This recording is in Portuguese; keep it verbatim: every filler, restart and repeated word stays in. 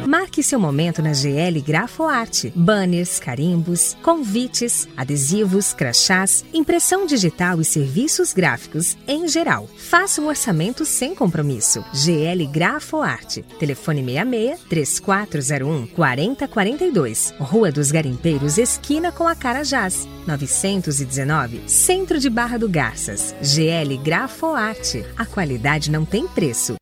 Marque seu momento na G L Grafoarte. Banners, carimbos, convites, adesivos, crachás, impressão digital e serviços gráficos em geral. Faça um orçamento sem compromisso. G L Grafoarte. Telefone seis seis, três quatro zero um, quatro zero quatro dois. Rua dos Garimpeiros, esquina com a Carajás. novecentos e dezenove, Centro de Barra do Garças. G L Grafoarte. A qualidade não tem preço.